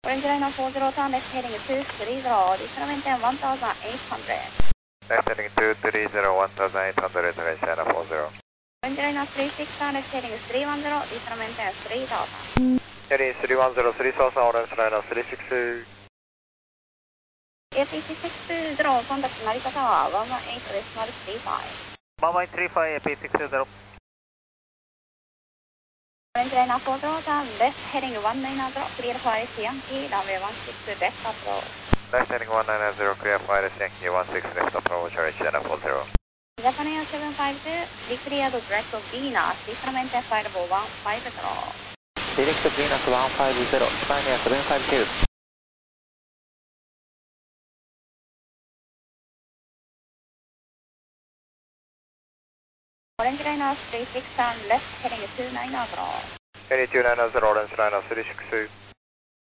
Orange Liner 40 turn left heading 230, this maintain 1800. Left heading 230, 1800, Orange Liner 40. Orange Liner 36 turn left heading 310, this maintain 3000. Heading 310, 3000, Orange Liner 36. AP660, contact Narita Tower, 118 decimal 35. 1135, AP660. Orange Liner 40 turn left heading 190, clear for IC Yankee, runway 16 left approach. Left heading 190, clear for IC Yankee, 16 left approach, Orange Liner 40. Japan Air 752, declared direct Venus, this maintain 5150. Direct Venus 150, Japan Air 752. Orange Liner 36 turn left heading 290. Heading 290, Orange Liner 36.